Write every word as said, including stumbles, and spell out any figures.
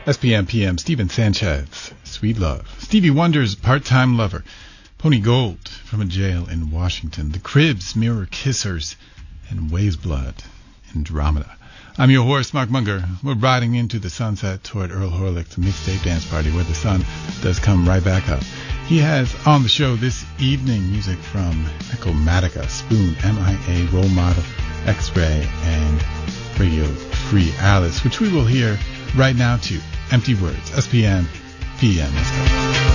S P M P M, Stephen Sanchez, Sweet Love. Stevie Wonder's Part-Time Lover. Pony Gold, From a Jail in Washington. The Cribs, Mirror Kissers, and Waves Blood, Andromeda. I'm your host, Mark Munger. We're riding into the sunset toward Earl Horlick's mixtape dance party where the sun does come right back up. He has on the show this evening music from Echomatica, Spoon, M I A, Role Model, X-Ray, and Radio Free Alice, which we will hear right now too. Empty Words, S P M, P M. Let's go.